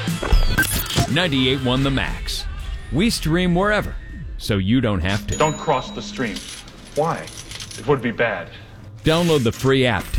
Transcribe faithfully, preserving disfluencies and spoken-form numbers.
ninety-eight point one The Max. We stream wherever, so you don't have to. Don't cross the stream. Why? It would be bad. Download the free app